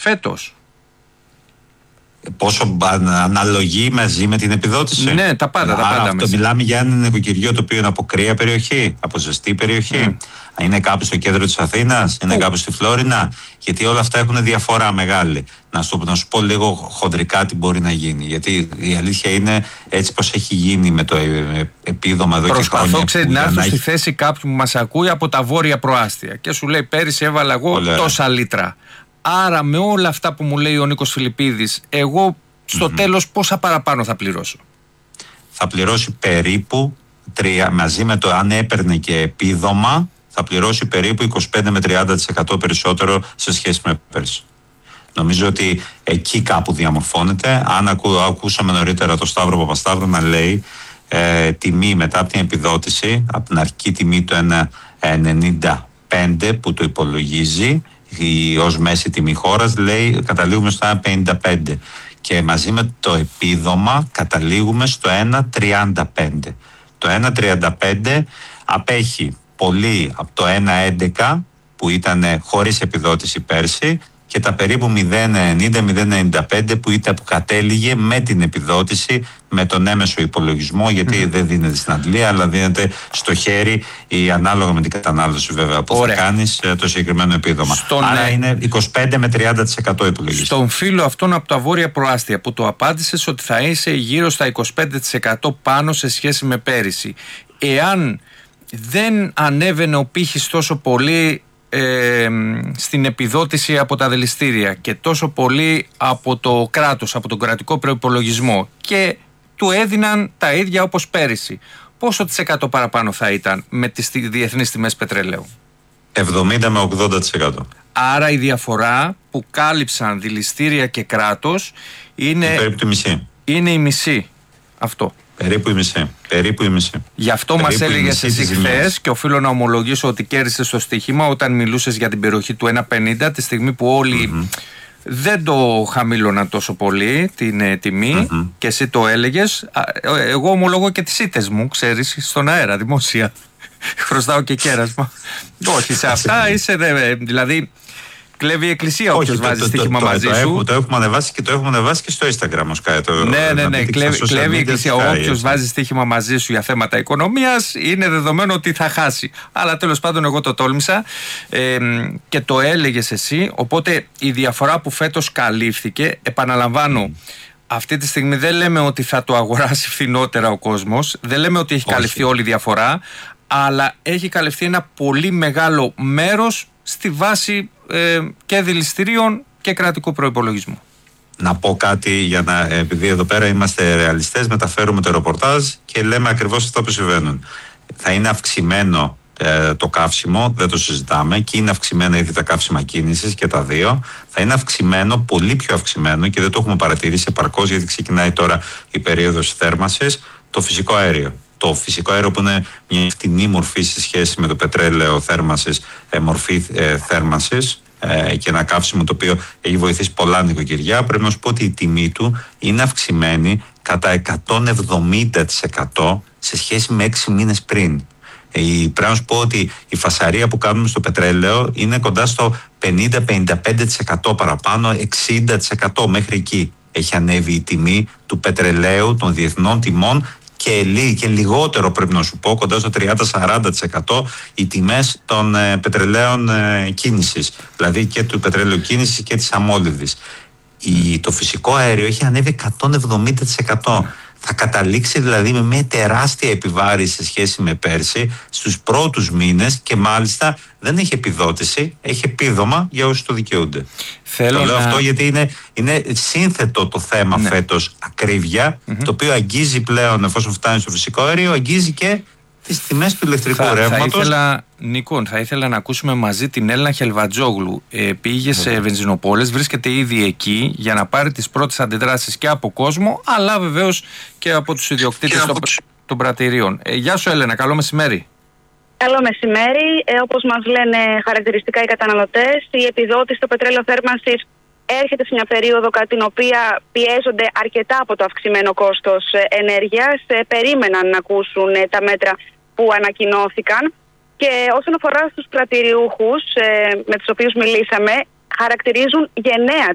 φέτος. Πόσο αναλογεί μαζί με την επιδότηση? Ναι, τα πάντα. Αυτό μιλάμε για ένα νοικοκυριό το οποίο είναι από κρύα περιοχή, από ζεστή περιοχή. Είναι κάπου στο κέντρο της Αθήνας, είναι κάπου στη Φλόρινα. Γιατί όλα αυτά έχουν διαφορά μεγάλη. Να σου πω λίγο χοντρικά τι μπορεί να γίνει. Γιατί η αλήθεια είναι έτσι πως έχει γίνει με το επίδομα εδώ και χρόνια. Προσπαθώ, ξέρει, να έρθω στη θέση κάποιου που μας ακούει από τα βόρεια προάστια και σου λέει: πέρυσι έβαλα εγώ τόσα λίτρα. Άρα με όλα αυτά που μου λέει ο Νίκος Φιλιππίδης, εγώ στο τέλος πόσα παραπάνω θα πληρώσω? Θα πληρώσει περίπου μαζί με το αν έπαιρνε και επίδομα, θα πληρώσει περίπου 25 με 30% περισσότερο σε σχέση με πέρσι. Νομίζω ότι εκεί κάπου διαμορφώνεται. Αν ακούσαμε νωρίτερα τον Σταύρο Παπασταύρου να λέει τιμή μετά από την επιδότηση, από την αρχική τιμή του 1,95 που το υπολογίζει ως μέση τιμή χώρας, λέει καταλήγουμε στο 1,55 και μαζί με το επίδομα καταλήγουμε στο 1,35. Το 1,35 απέχει πολύ από το 1,11 που ήταν χωρίς επιδότηση πέρσι και τα περίπου 0,90-0,95 που κατέληγε με την επιδότηση, με τον έμεσο υπολογισμό, γιατί δεν δίνεται στην αντλία αλλά δίνεται στο χέρι ανάλογα με την κατανάλωση βέβαια που θα κάνεις το συγκεκριμένο επίδομα. Άρα είναι 25 με 30% υπολογιστή. Στον φίλο αυτόν από τα βόρεια προάστια που το απάντησες ότι θα είσαι γύρω στα 25% πάνω σε σχέση με πέρυσι, εάν δεν ανέβαινε ο πύχης τόσο πολύ στην επιδότηση από τα δηληστήρια και τόσο πολύ από το κράτος, από τον κρατικό προϋπολογισμό και του έδιναν τα ίδια όπως πέρυσι, πόσο της εκατό παραπάνω θα ήταν με τις διεθνείς τιμές πετρελαίου? 70 με 80%. Άρα η διαφορά που κάλυψαν δηληστήρια και κράτος είναι περίπου τη μισή. Είναι η μισή αυτό. Περίπου η μισή. Γι' αυτό μας έλεγες εσύ χθες, και οφείλω να ομολογήσω ότι κέρδισες το στοίχημα όταν μιλούσες για την περιοχή του 1,50, τη στιγμή που όλοι δεν το χαμήλωναν τόσο πολύ την τιμή και εσύ το έλεγες. Εγώ ομολογώ και τις ήττες μου, ξέρεις, στον αέρα, δημόσια. Χρωστάω και κέρασμα. Όχι, σε αυτά είσαι, δηλαδή... Κλέβει η εκκλησία όποιος βάζει στοίχημα μαζί σου. Το έχουμε ανεβάσει και στο Instagram ως κάτω. Ναι. Κλέβει η εκκλησία. Όποιος βάζει στοίχημα μαζί σου για θέματα οικονομίας είναι δεδομένο ότι θα χάσει. Αλλά τέλος πάντων εγώ το τόλμησα και το έλεγες εσύ. Οπότε η διαφορά που φέτος καλύφθηκε, επαναλαμβάνω, αυτή τη στιγμή δεν λέμε ότι θα το αγοράσει φθηνότερα ο κόσμος. Δεν λέμε ότι έχει καλυφθεί όλη η διαφορά. Αλλά έχει καλυφθεί ένα πολύ μεγάλο μέρος στη βάση και δηληστηρίων και κρατικού προϋπολογισμού. Να πω κάτι επειδή εδώ πέρα είμαστε ρεαλιστές, μεταφέρουμε το ρεπορτάζ και λέμε ακριβώς αυτά που συμβαίνουν. Θα είναι αυξημένο το καύσιμο, δεν το συζητάμε, και είναι αυξημένα ήδη τα καύσιμα κίνησης και τα δύο. Θα είναι αυξημένο, πολύ πιο αυξημένο, και δεν το έχουμε παρατηρήσει επαρκώς γιατί ξεκινάει τώρα η περίοδος θέρμανσης, το φυσικό αέριο. Το φυσικό αέριο που είναι μια φτηνή μορφή σε σχέση με το πετρέλαιο θέρμανσης, μορφή θέρμανσης και ένα καύσιμο το οποίο έχει βοηθήσει πολλά νοικοκυριά, πρέπει να σου πω ότι η τιμή του είναι αυξημένη κατά 170% σε σχέση με 6 μήνες πριν. Πρέπει να σου πω ότι η φασαρία που κάνουμε στο πετρέλαιο είναι κοντά στο 50-55% παραπάνω, 60% μέχρι εκεί. Έχει ανέβει η τιμή του πετρελαίου, των διεθνών τιμών, και λιγότερο πρέπει να σου πω, κοντά στο 30-40% οι τιμές των πετρελαίων κίνησης, δηλαδή και του πετρέλαιου κίνησης και της αμμόλυδης. Το φυσικό αέριο έχει ανέβει 170%. Θα καταλήξει δηλαδή με μια τεράστια επιβάρηση σε σχέση με πέρσι στους πρώτους μήνες, και μάλιστα δεν έχει επιδότηση, έχει επίδομα για όσους το δικαιούνται. Το λέω αυτό γιατί είναι σύνθετο το θέμα φέτος, ακρίβεια, το οποίο αγγίζει πλέον, εφόσον φτάνει στο φυσικό αέριο, αγγίζει και τις τιμές του ηλεκτρικού ρεύματος. Θα ήθελα να ακούσουμε μαζί την Έλληνα Χελβατζόγλου. Πήγε σε βενζινοπόλες, βρίσκεται ήδη εκεί για να πάρει τις πρώτες αντιδράσεις και από κόσμο, αλλά βεβαίως και από τους ιδιοκτήτες των πρατηρίων. Γεια σου Έλενα, καλό μεσημέρι. Καλό μεσημέρι. Όπως μας λένε χαρακτηριστικά οι καταναλωτές, η επιδότηση στο πετρέλαιο θέρμανσης έρχεται σε μια περίοδο κατά την οποία πιέζονται αρκετά από το αυξημένο κόστος ενέργειας. Περίμεναν να ακούσουν τα μέτρα που ανακοινώθηκαν. Και όσον αφορά στους πρατηριούχους με τους οποίους μιλήσαμε, χαρακτηρίζουν γενναία